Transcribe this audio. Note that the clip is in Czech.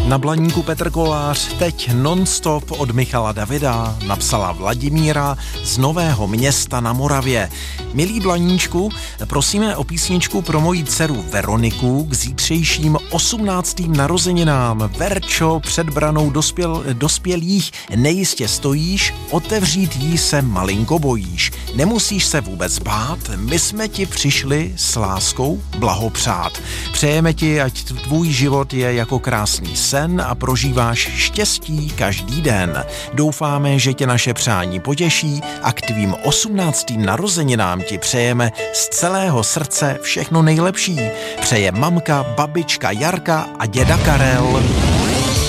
Na Blaníku Petr Kolář, teď non-stop od Michala Davida, napsala Vladimíra z Nového Města na Moravě. Milý Blaníčku, prosíme o písničku pro moji dceru Veroniku k zítřejším 18. narozeninám. Verčo, před branou dospělých nejistě stojíš, otevřít jí se malinko bojíš. Nemusíš se vůbec bát, my jsme ti přišli s láskou blahopřát. Přejeme ti, ať tvůj život je jako krásný sen a prožíváš štěstí každý den. Doufáme, že tě naše přání potěší a k tvým 18. narozeninám ti přejeme z celého srdce všechno nejlepší. Přeje mamka, babička Jarka a děda Karel.